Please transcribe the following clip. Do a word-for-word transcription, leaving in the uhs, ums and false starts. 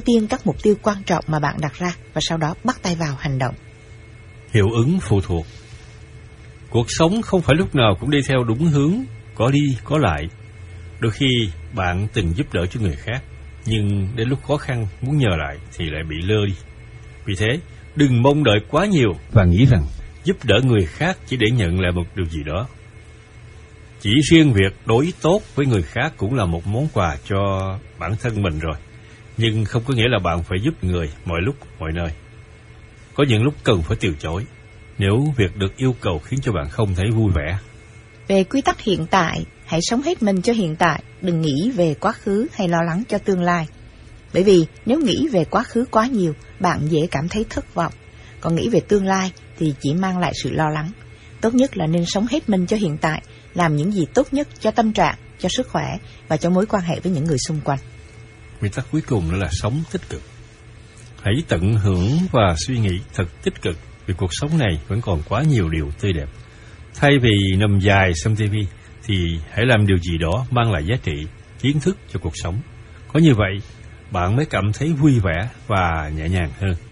tiên các mục tiêu quan trọng mà bạn đặt ra và sau đó bắt tay vào hành động. Hiệu ứng phụ thuộc. Cuộc sống không phải lúc nào cũng đi theo đúng hướng, có đi có lại. Đôi khi bạn từng giúp đỡ cho người khác, nhưng đến lúc khó khăn muốn nhờ lại thì lại bị lơ đi. Vì thế, đừng mong đợi quá nhiều và nghĩ rằng giúp đỡ người khác chỉ để nhận lại một điều gì đó. Chỉ riêng việc đối tốt với người khác cũng là một món quà cho bản thân mình rồi, nhưng không có nghĩa là bạn phải giúp người mọi lúc, mọi nơi. Có những lúc cần phải từ chối, nếu việc được yêu cầu khiến cho bạn không thấy vui vẻ. Về quy tắc hiện tại, hãy sống hết mình cho hiện tại, đừng nghĩ về quá khứ hay lo lắng cho tương lai. Bởi vì nếu nghĩ về quá khứ quá nhiều, bạn dễ cảm thấy thất vọng. Còn nghĩ về tương lai thì chỉ mang lại sự lo lắng. Tốt nhất là nên sống hết mình cho hiện tại, làm những gì tốt nhất cho tâm trạng, cho sức khỏe và cho mối quan hệ với những người xung quanh. Quy tắc cuối cùng đó là sống tích cực. Hãy tận hưởng và suy nghĩ thật tích cực, vì cuộc sống này vẫn còn quá nhiều điều tươi đẹp. Thay vì nằm dài xem ti vi, thì hãy làm điều gì đó mang lại giá trị, kiến thức cho cuộc sống. Có như vậy, bạn mới cảm thấy vui vẻ và nhẹ nhàng hơn.